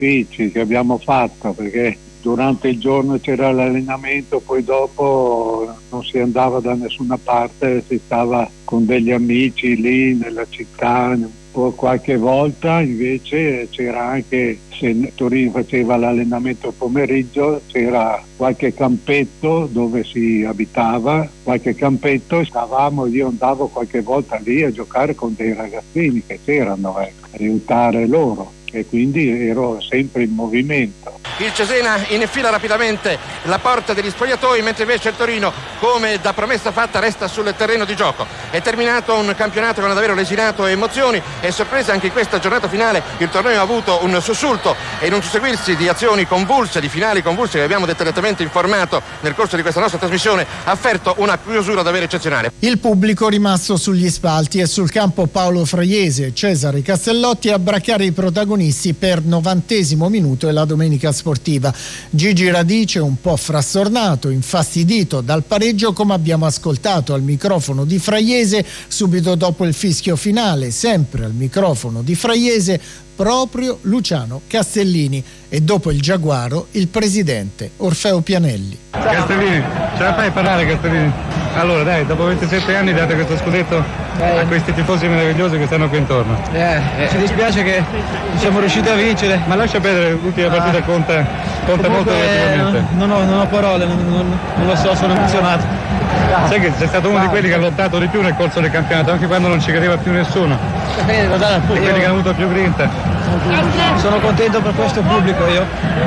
sacrifici che abbiamo fatto, perché durante il giorno c'era l'allenamento, poi dopo non si andava da nessuna parte, si stava con degli amici lì nella città. Poi qualche volta invece c'era anche, se Torino faceva l'allenamento il pomeriggio, c'era qualche campetto dove si abitava, qualche campetto, io andavo qualche volta lì a giocare con dei ragazzini che c'erano, aiutare loro, e quindi ero sempre in movimento. Il Cesena infila rapidamente la porta degli spogliatoi, mentre invece il Torino, come da promessa fatta, resta sul terreno di gioco. È terminato un campionato che non ha davvero lesinato emozioni e sorprese anche in questa giornata finale. Il torneo ha avuto un sussulto e in un susseguirsi di azioni convulse, di finali convulse che abbiamo dettagliatamente informato nel corso di questa nostra trasmissione, ha offerto una chiusura davvero eccezionale. Il pubblico rimasto sugli spalti e sul campo Paolo Fraiese, Cesare Castellotti a braccare i protagonisti per 90° minuto e la domenica sportiva. Gigi Radice un po' frastornato, infastidito dal pareggio, come abbiamo ascoltato al microfono di Fraiese subito dopo il fischio finale, sempre al microfono di Fraiese proprio Luciano Castellini, e dopo il Giaguaro il presidente Orfeo Pianelli. Castellini, ce la fai parlare, Castellini? Allora dai, dopo 27 anni date questo scudetto a questi tifosi meravigliosi che stanno qui intorno. Ci dispiace che non siamo riusciti a vincere. Ma lascia perdere, l'ultima partita conta molto relativamente. Non ho parole, non lo so, sono emozionato. Sai che sei stato uno di quelli che ha lottato di più nel corso del campionato, anche quando non ci credeva più nessuno. Quelli che hanno avuto più grinta. Sono contento per questo pubblico io.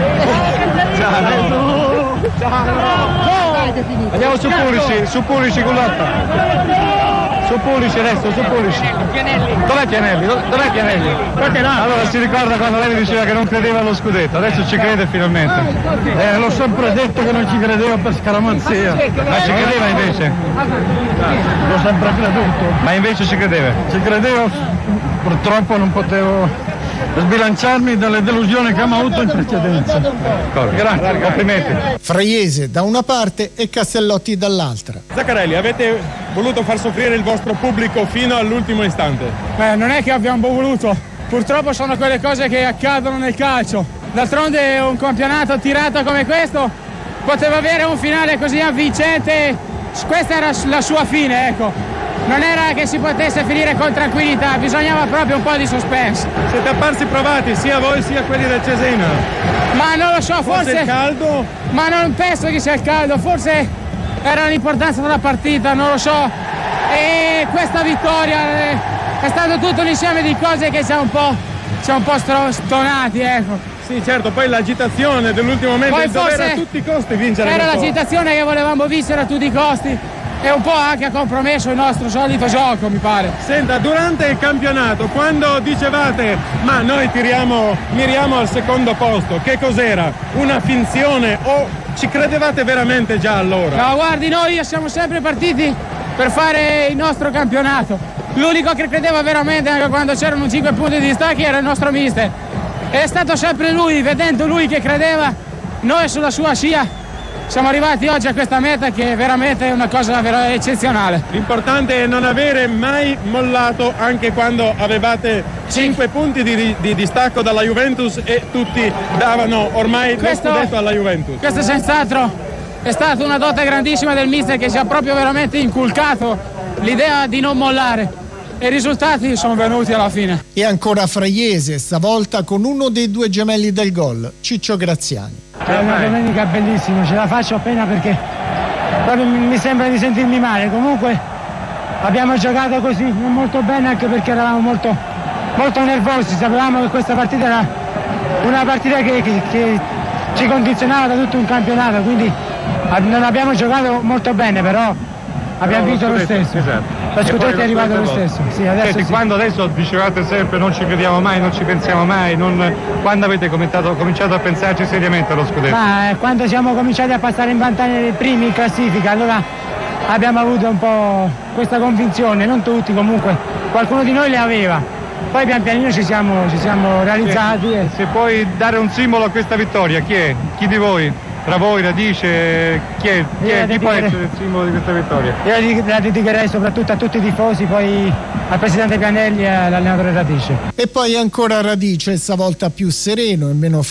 Andiamo su Pulici con lotta. Su Pulici adesso, su Pulici. Dov'è Pianelli? Dov'è Pianelli? Allora si ricorda quando lei mi diceva che non credeva allo scudetto, adesso ci crede finalmente. L'ho sempre detto che non ci credevo per scaramanzia. Ma ci credeva invece? L'ho sempre creduto. Ma invece ci credeva? Ci credevo, purtroppo non potevo sbilanciarmi dalle delusioni che abbiamo avuto in precedenza. Grazie, complimenti. Fraiese da una parte e Castellotti dall'altra. Zaccarelli, avete voluto far soffrire il vostro pubblico fino all'ultimo istante? Non è che abbiamo voluto, purtroppo sono quelle cose che accadono nel calcio. D'altronde un campionato tirato come questo poteva avere un finale così avvincente, questa era la sua fine, ecco. Non era che si potesse finire con tranquillità, bisognava proprio un po' di suspense. Siete apparsi provati, sia voi sia quelli del Cesena. Ma non lo so, forse il caldo? Ma non penso che sia il caldo, forse era l'importanza della partita, non lo so. E questa vittoria è stato tutto un insieme di cose che ci ha un po' stonati, ecco. Sì, certo, poi l'agitazione dell'ultimo momento, il dovere a tutti i costi vincere. Era l'agitazione che volevamo vincere a tutti i costi. E un po' anche ha compromesso il nostro solito gioco, mi pare. Senta, durante il campionato, quando dicevate ma noi miriamo al secondo posto, che cos'era? Una finzione o ci credevate veramente già allora? No, guardi, noi siamo sempre partiti per fare il nostro campionato. L'unico che credeva veramente, anche quando c'erano 5 punti di distacchi, era il nostro mister. È stato sempre lui, vedendo lui che credeva, noi sulla sua scia siamo arrivati oggi a questa meta che è veramente una cosa eccezionale. L'importante è non avere mai mollato, anche quando avevate 5 punti di distacco dalla Juventus e tutti davano ormai lo scudetto alla Juventus. Questo senz'altro è stata una dote grandissima del mister, che ci ha proprio veramente inculcato l'idea di non mollare. E i risultati sono venuti alla fine. E ancora Fraiese, stavolta con uno dei due gemelli del gol, Ciccio Graziani. È una domenica bellissima, ce la faccio appena perché proprio mi sembra di sentirmi male. Comunque abbiamo giocato così, non molto bene, anche perché eravamo molto nervosi. Sapevamo che questa partita era una partita che ci condizionava da tutto un campionato, quindi non abbiamo giocato molto bene, però abbiamo vinto lo stesso. Esatto. Lo scudetto è arrivato lo stesso. Sì, adesso sì. Quando adesso dicevate sempre non ci crediamo mai, non ci pensiamo mai, quando avete cominciato a pensarci seriamente allo scudetto? Quando siamo cominciati a passare in vantaggio primi in classifica, allora abbiamo avuto un po' questa convinzione, non tutti comunque, qualcuno di noi le aveva. Poi pian pianino ci siamo realizzati. Se puoi dare un simbolo a questa vittoria, chi è? Chi di voi? Tra voi, Radice, chi può essere il simbolo di questa vittoria? Io la dedicherei soprattutto a tutti i tifosi, poi al presidente Pianelli e all'allenatore Radice. E poi ancora Radice, stavolta più sereno e meno